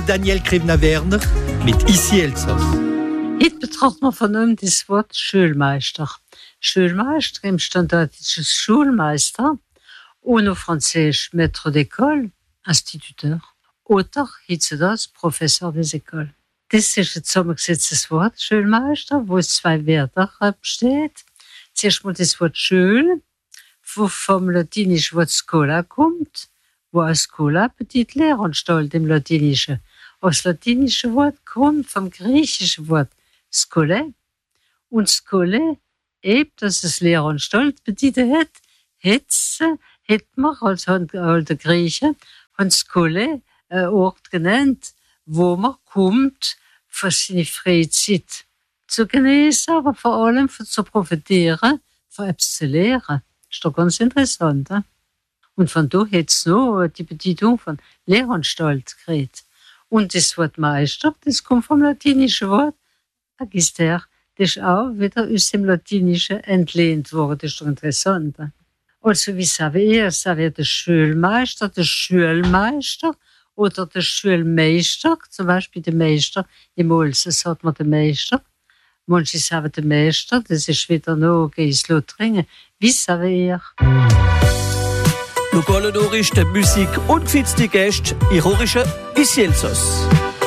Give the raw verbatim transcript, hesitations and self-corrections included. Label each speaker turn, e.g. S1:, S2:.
S1: Daniel Krevner-Werner mit Ici Elsass.
S2: Heute betrachten wir von ihm das Wort Schulmeister. Schulmeister im standardischen Schulmeister und auf Französisch Maître d'école, Instituteur. Oder hieß das Professeur des Écoles. Das ist ein zusammengesetztes Wort, Schulmeister, wo es zwei Wörter besteht. Zuerst mal das Wort Schul, wo vom latinischen Wort Schola kommt, wo als Schola Petit Lehranstalt im Latinischen. Das latinische Wort kommt vom griechischen Wort Skole. Und Skole, eben, dass es Lehranstalt bedeutet hat, hätte hat man als alte Griechen und Skole ein Ort genannt, wo man kommt, für seine Freizeit zu genießen, aber vor allem für zu profitieren, für etwas zu lernen. Das ist doch ganz interessant. He? Und von da hat es noch die Bedeutung von Lehranstalt gekriegt. Und das Wort Meister, das kommt vom latinischen Wort Magister. Das ist auch wieder aus dem Latinischen entlehnt worden. Das ist doch interessant. He? Also, wie sage ich, sage der Schulmeister, der Schulmeister oder der Schulmeister, zum Beispiel der Meister. Im Olsen sagt man der Meister. Manche sagen der Meister, das ist wieder noch Gieslothringen. Wie sage ich?
S1: Lugolodorisch, der Musik und die Gäste, ich höre Ici Elsass.